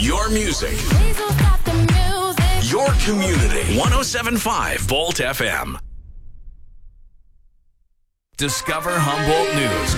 Your music. Your community. 107.5 Volt FM. Discover Humboldt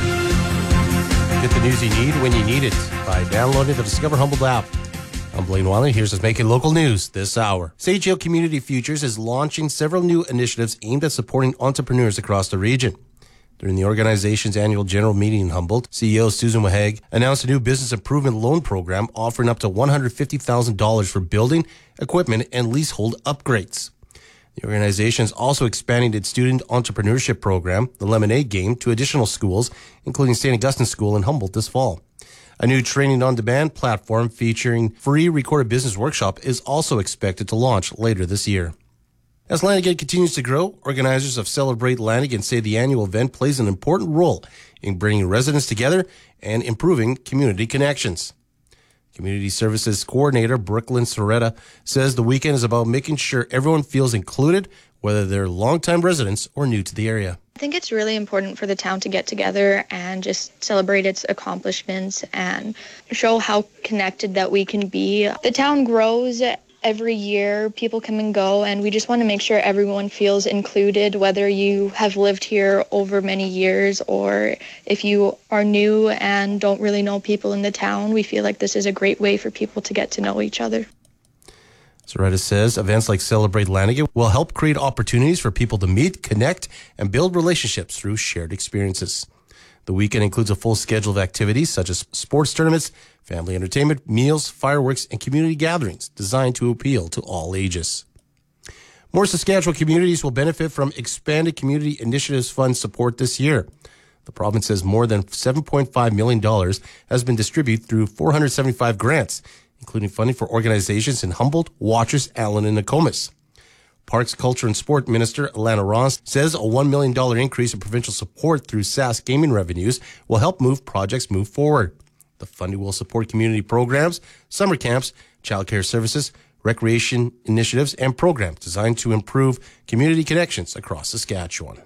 News. Get the news you need when you need it by downloading the Discover Humboldt app. I'm Blaine Wiley. Here's what's making local news this hour. Sage Hill Community Futures is launching several new initiatives aimed at supporting entrepreneurs across the region. During the organization's annual general meeting in Humboldt, CEO Susan Waheg announced a new business improvement loan program offering up to $150,000 for building, equipment, and leasehold upgrades. The organization is also expanding its student entrepreneurship program, the Lemonade Game, to additional schools, including St. Augustine School in Humboldt this fall. A new training-on-demand platform featuring free recorded business workshop is also expected to launch later this year. As Lanigan continues to grow, organizers of Celebrate Lanigan say the annual event plays an important role in bringing residents together and improving community connections. Community Services Coordinator Brooklyn Soretta says the weekend is about making sure everyone feels included, whether they're longtime residents or new to the area. I think it's really important for the town to get together and just celebrate its accomplishments and show how connected that we can be. The town grows every year, people come and go, and we just want to make sure everyone feels included, whether you have lived here over many years or if you are new and don't really know people in the town. We feel like this is a great way for people to get to know each other. Soretta says events like Celebrate Lanigan will help create opportunities for people to meet, connect, and build relationships through shared experiences. The weekend includes a full schedule of activities such as sports tournaments, family entertainment, meals, fireworks, and community gatherings designed to appeal to all ages. More Saskatchewan communities will benefit from expanded Community Initiatives Fund support this year. The province says more than $7.5 million has been distributed through 475 grants, including funding for organizations in Humboldt, Watrous, Allen, and Nokomis. Parks, Culture, and Sport Minister Alana Ross says a $1 million increase in provincial support through SAS gaming revenues will help projects move forward. The funding will support community programs, summer camps, childcare services, recreation initiatives, and programs designed to improve community connections across Saskatchewan.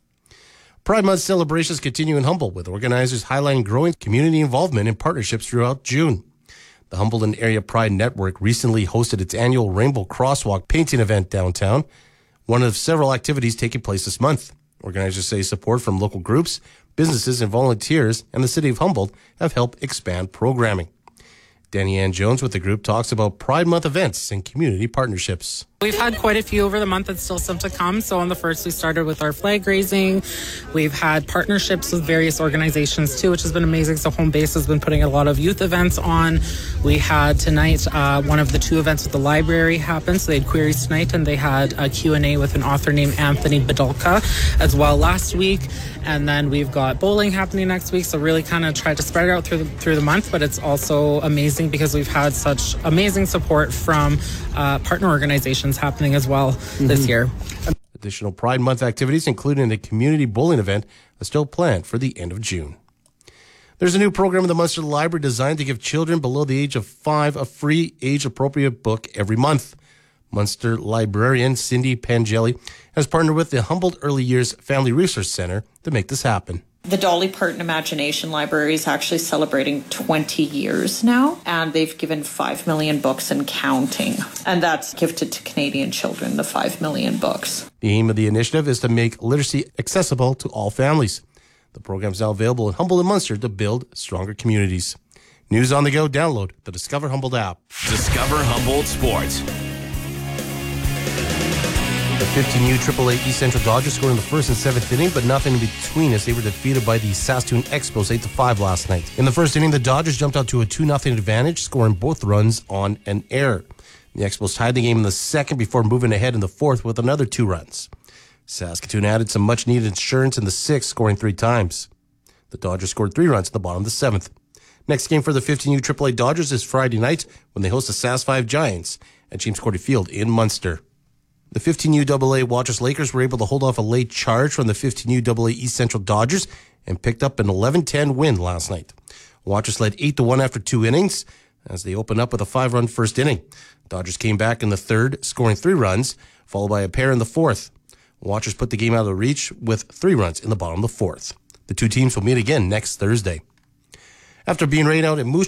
Pride Month celebrations continue in Humboldt, with organizers highlighting growing community involvement and partnerships throughout June. The Humboldt and Area Pride Network recently hosted its annual Rainbow Crosswalk painting event downtown, one of several activities taking place this month. Organizers say support from local groups, businesses, and volunteers and the city of Humboldt have helped expand programming. Danny Ann Jones with the group talks about Pride Month events and community partnerships. We've had quite a few over the month and still some to come. So on the first, we started with our flag raising. We've had partnerships with various organizations too, which has been amazing. So Home Base has been putting a lot of youth events on. We had tonight, one of the two events with the library happened. So they had queries tonight, and they had a Q&A with an author named Anthony Badalka as well last week. And then we've got bowling happening next week. So really kind of tried to spread it out through the month, but it's also amazing because we've had such amazing support from partner organizations happening as well this year. Additional Pride Month activities, including a community bowling event, are still planned for the end of June. There's a new program in the Munster Library designed to give children below the age of 5 a free age-appropriate book every month. Munster librarian Cindy Pangelli has partnered with the Humboldt Early Years Family Resource Center to make this happen. The Dolly Parton Imagination Library is actually celebrating 20 years now, and they've given 5 million books and counting. And that's gifted to Canadian children, the 5 million books. The aim of the initiative is to make literacy accessible to all families. The program is now available in Humboldt and Munster to build stronger communities. News on the go, download the Discover Humboldt app. Discover Humboldt Sports. The 15U AAA East Central Dodgers scored in the first and seventh inning, but nothing in between as they were defeated by the Saskatoon Expos 8-5 last night. In the first inning, the Dodgers jumped out to a 2-0 advantage, scoring both runs on an error. The Expos tied the game in the second before moving ahead in the fourth with another 2 runs. Saskatoon added some much-needed insurance in the sixth, scoring 3 times. The Dodgers scored 3 runs in the bottom of the seventh. Next game for the 15U AAA Dodgers is Friday night when they host the Sask 5 Giants at James Cordy Field in Munster. The 15U AA Watrous Lakers were able to hold off a late charge from the 15U AA East Central Dodgers and picked up an 11-10 win last night. Watrous led 8-1 after 2 innings as they opened up with a 5-run first inning. Dodgers came back in the third, scoring 3 runs, followed by a pair in the fourth. Watrous put the game out of reach with 3 runs in the bottom of the fourth. The two teams will meet again next Thursday. After being rained out at Moose